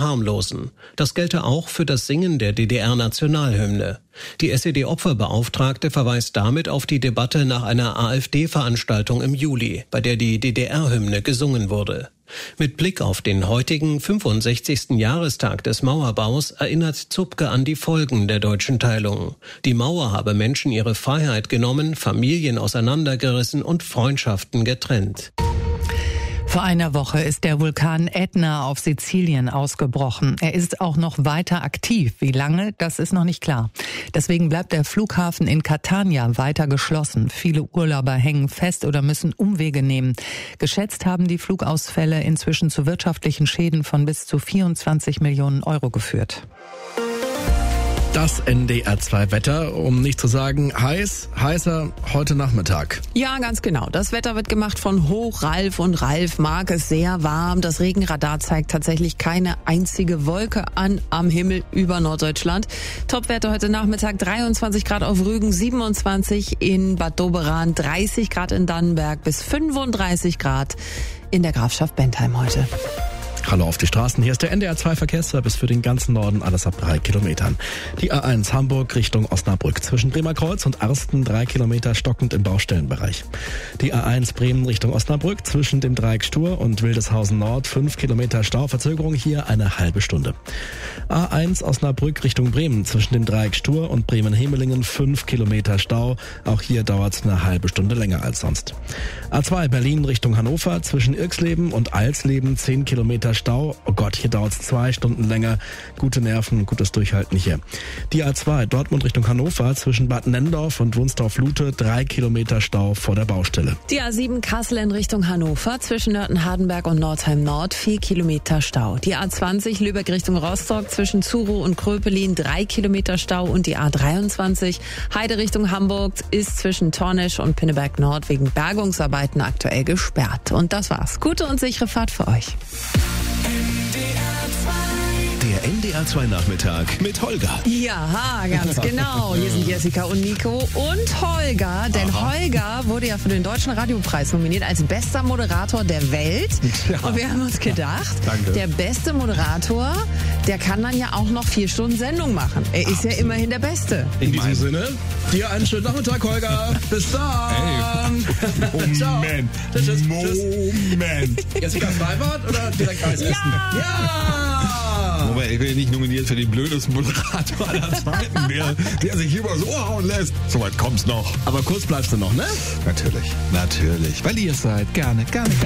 verharmlosen. Das gelte auch für das Singen der DDR-Nationalhymne. Die SED-Opferbeauftragte verweist damit auf die Debatte nach einer AfD-Veranstaltung im Juli, bei der die DDR-Hymne gesungen wurde. Mit Blick auf den heutigen 65. Jahrestag des Mauerbaus erinnert Zupke an die Folgen der deutschen Teilung. Die Mauer habe Menschen ihre Freiheit genommen, Familien auseinandergerissen und Freundschaften getrennt. Vor einer Woche ist der Vulkan Ätna auf Sizilien ausgebrochen. Er ist auch noch weiter aktiv. Wie lange, das ist noch nicht klar. Deswegen bleibt der Flughafen in Catania weiter geschlossen. Viele Urlauber hängen fest oder müssen Umwege nehmen. Geschätzt haben die Flugausfälle inzwischen zu wirtschaftlichen Schäden von bis zu 24 Millionen Euro geführt. Das NDR2-Wetter, um nicht zu sagen heißer heute Nachmittag. Ja, ganz genau. Das Wetter wird gemacht von Hoch-Ralf und Ralf mag es sehr warm. Das Regenradar zeigt tatsächlich keine einzige Wolke an am Himmel über Norddeutschland. Topwerte heute Nachmittag 23 Grad auf Rügen, 27 in Bad Doberan, 30 Grad in Dannenberg bis 35 Grad in der Grafschaft Bentheim heute. Hallo auf die Straßen, hier ist der NDR2-Verkehrsservice für den ganzen Norden, alles ab 3 Kilometern. Die A1 Hamburg Richtung Osnabrück, zwischen Bremer Kreuz und Arsten 3 Kilometer stockend im Baustellenbereich. Die A1 Bremen Richtung Osnabrück, zwischen dem Dreieck Stur und Wildeshausen Nord 5 Kilometer Stau, Verzögerung hier eine halbe Stunde. A1 Osnabrück Richtung Bremen, zwischen dem Dreieck Stur und Bremen-Hemelingen 5 Kilometer Stau, auch hier dauert es eine halbe Stunde länger als sonst. A2 Berlin Richtung Hannover, zwischen Irksleben und Alsleben 10 Kilometer Stau. Oh Gott, hier dauert es 2 Stunden länger. Gute Nerven, gutes Durchhalten hier. Die A2 Dortmund Richtung Hannover zwischen Bad Nenndorf und Wunstorf-Lute 3 Kilometer Stau vor der Baustelle. Die A7 Kassel in Richtung Hannover zwischen Nörten-Hardenberg und Northeim Nord 4 Kilometer Stau. Die A20 Lübeck Richtung Rostock zwischen Zuro und Kröpelin 3 Kilometer Stau und die A23 Heide Richtung Hamburg ist zwischen Tornesch und Pinneberg Nord wegen Bergungsarbeiten aktuell gesperrt. Und das war's. Gute und sichere Fahrt für euch. Der NDR2 Nachmittag mit Holger. Ja, ganz genau. Hier sind Jessica und Nico und Holger. Denn Holger wurde ja für den Deutschen Radiopreis nominiert als bester Moderator der Welt. Ja. Und wir haben uns gedacht, der beste Moderator, der kann dann ja auch noch 4 Stunden Sendung machen. Er ist ja immerhin der Beste. In diesem Sinne, dir einen schönen Nachmittag, Holger. Bis dann. Moment. Moment. Jessica Freibad oder direkt Eisessen? Ja! Moment, ich bin nicht nominiert für den blödesten Moderator aller Zeiten, der sich übers Ohr hauen lässt. Soweit kommt's noch. Aber kurz bleibst du noch, ne? Natürlich. Weil ihr es seid. Gerne.